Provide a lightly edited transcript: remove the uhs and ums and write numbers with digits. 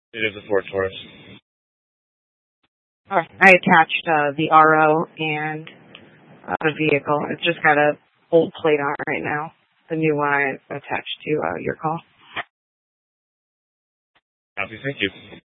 It is a Ford Taurus. I attached the RO and the vehicle. It's just got a old plate on it right now. The new one I attached to your call. Copy, thank you.